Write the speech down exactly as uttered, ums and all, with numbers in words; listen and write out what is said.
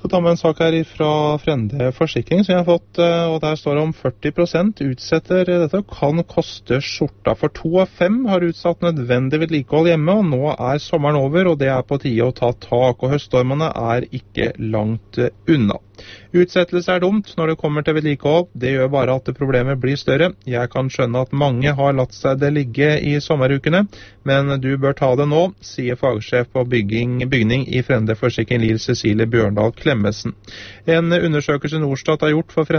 skal ta med en sak her fra Frende Forsikring som jeg har fått, og der står det om førti prosent utsetter dette kan koste skjorta. For to av fem har utsatt nødvendig vedlikehold hjemme, og nå er sommeren over, og det er på tide å ta tak, og høststormene er ikke langt unna. Utsettelse er dumt når det kommer til vedlikehold, det gjør bare at problemet blir større. Jeg kan skjønne at mange har latt seg det ligge i sommerukene, men du bør ta det nå, sier fagsjef på bygging, bygning i Frende Forsikring Liv Cecilie Bjørndal Klemmesen. En undersøkelse Norstat har gjort for Frende